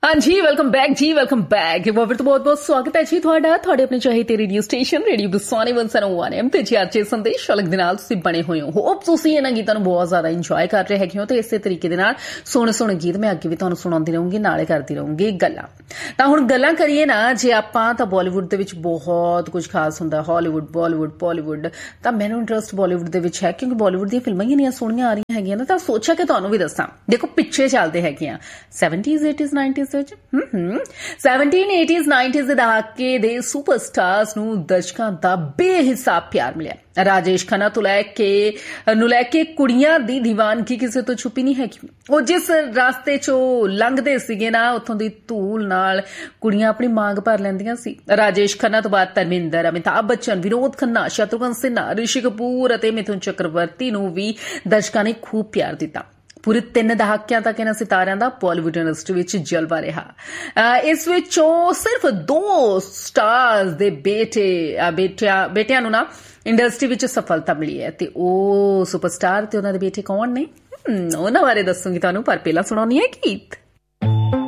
हाँ जी, welcome back जी, welcome back. एक बार फिर तो बहुत बहुत स्वागत ਹੈ ਜੀ ਤੁਹਾਡਾ ਤੁਹਾਡੇ ਆਪਣੇ ਚਾਹੀਦੇ ਰੇਡੀਓ ਸਟੇਸ਼ਨ ਰੇਡੀਓ ਬਸਾਨੀ 101 ਐਮ ਤੇ ਜੀ ਅੱਜ ਇਹ ਸੰਦੇਸ਼ ਸ਼ਲਕ ਦੇ ਨਾਲ ਤੁਸੀਂ ਬਣੇ ਹੋਏ ਹੋ। ਹੋਪ ਤੁਸੀਂ ਇਹਨਾਂ ਗੀਤਾਂ ਨੂੰ ਬਹੁਤ ਜ਼ਿਆਦਾ ਇੰਜੋਏ ਕਰ ਰਹੇ ਹੈਗੇ ਹੋ ਤੇ ਇਸੇ ਤਰੀਕੇ ਦੇ ਨਾਲ ਸੋਹਣੇ ਗੀਤ ਮੈਂ ਅੱਗੇ ਵੀ ਤੁਹਾਨੂੰ ਸੁਣਾਉਂਦੀ ਰਹੂੰਗੀ, ਨਾਲੇ ਕਰਦੀ ਰਹੂੰਗੀ ਗੱਲਾਂ। ਤਾਂ ਹੁਣ ਗੱਲਾਂ ਕਰੀਏ ਨਾ ਜੇ ਆਪਾਂ ਤਾਂ ਬਾਲੀਵੁੱਡ ਦੇ ਵਿੱਚ ਬਹੁਤ ਕੁਝ ਖਾਸ ਹੁੰਦਾ, ਹਾਲੀਵੁੱਡ, ਬਾਲੀਵੁੱਡ, ਬਾਲੀਵੁੱਡ। ਤਾਂ ਮੈਨੂੰ ਇੰਟਰਸਟ ਬਾਲੀਵੁੱਡ ਦੇ ਵਿੱਚ ਹੈ ਕਿਉਂਕਿ ਬਾਲੀਵੁੱਡ ਦੀਆਂ ਫਿਲਮਾਂ ਹੀ ਇੰਨੀਆਂ ਸੋਹਣੀਆਂ ਆ ਰਹੀਆਂ ਹੈਗੀਆਂ ਨਾ। ਤਾਂ ਸੋਚਿਆ ਕਿ ਤੁਹਾਨੂੰ ਵੀ ਦੱਸਾਂ। ਦੇਖੋ ਪਿੱਛੇ ਚੱਲਦੇ ਹੈਗੇ ਆ 70s 80s 90s ਵਿੱਚ 17 80s 90s ਦੇ ਦਹਾਕੇ ਦੇ ਸੁਪਰਸਟਾਰਸ ਨੂੰ ਦਰਸ਼ਕਾਂ ਦਾ ਬੇਹਿਸਾਬ ਪਿਆਰ ਮਿਲਿਆ। ਰਾਜੇਸ਼ ਖੰਨਾ ਤੋਂ ਲੈ ਕੇ ਕੁੜੀਆਂ ਦੀ ਦੀਵਾਨਗੀ ਕਿਸੇ ਤੋਂ ਛੁਪੀ ਨਹੀਂ ਹੈਗੀ। ਉਹ ਜਿਸ ਰਾਸਤੇ ਚੋਂ ਲੰਘਦੇ ਸੀਗੇ ਨਾ ਉੱਥੋਂ ਦੀ ਧੂਲ ਨਾਲ ਕੁੜੀਆਂ ਆਪਣੀ ਮੰਗ ਭਰ ਲੈਂਦੀਆਂ ਸੀ। ਰਾਜੇਸ਼ ਖੰਨਾ ਤੋਂ ਬਾਅਦ ਧਰਮਿੰਦਰ, ਅਮਿਤਾਭ ਬੱਚਨ, ਵਿਨੋਦ ਖੰਨਾ, ਸ਼ਤਰੁਘਨ ਸਿਨਹਾ, ਰਿਸ਼ੀ ਕਪੂਰ ਅਤੇ ਮਿਥੁਨ ਚੱਕਰਵਰਤੀ ਨੂੰ ਵੀ ਦਰਸ਼ਕਾਂ ਨੇ ਖੂਬ ਪਿਆਰ ਦਿੱਤਾ। ਪੂਰੇ 3 ਦਹਾਕਿਆਂ ਤੱਕ ਇਹਨਾਂ ਸਿਤਾਰਿਆਂ ਦਾ ਬਾਲੀਵੁੱਡ ਇੰਡਸਟਰੀ ਵਿੱਚ ਜਲਵਾ ਰਿਹਾ। ਇਸ ਵਿੱਚੋਂ ਸਿਰਫ 2 ਸਟਾਰਸ ਦੇ ਬੇਟਿਆਂ ਨੂੰ ਨਾ ਇੰਡਸਟਰੀ ਵਿੱਚ ਸਫਲਤਾ ਮਿਲੀ ਹੈ ਤੇ ਉਹ ਸੁਪਰਸਟਾਰ ਤੇ ਉਹਨਾਂ ਦੇ ਬੇਟੇ ਕੌਣ ਨੇ ਉਹਨਾਂ ਬਾਰੇ ਦੱਸੂਗੀ ਤੁਹਾਨੂੰ, ਪਰ ਪਹਿਲਾਂ ਸੁਣਾਉਣੀ ਹੈ ਗੀਤ।